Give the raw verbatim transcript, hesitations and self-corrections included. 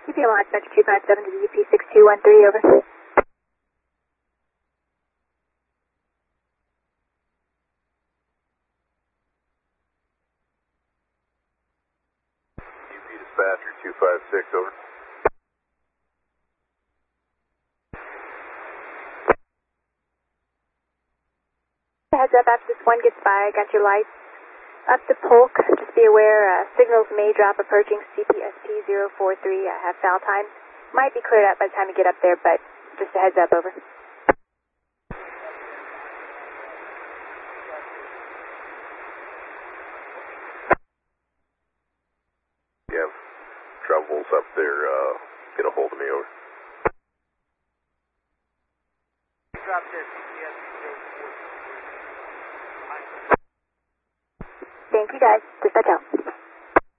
U P launch Metro two five seven to the U P six two one three, over. U P dispatcher two five six, over. Heads up, after this one gets by, got your lights up to Polk. Just be aware, uh, signals may drop approaching C P S P zero four three. I have foul time. Might be cleared up by the time you get up there, but just a heads up, over. You have troubles up there, uh, get a hold of me, over. Drop there, C P S zero four three. Thank you, guys. Dispatch out.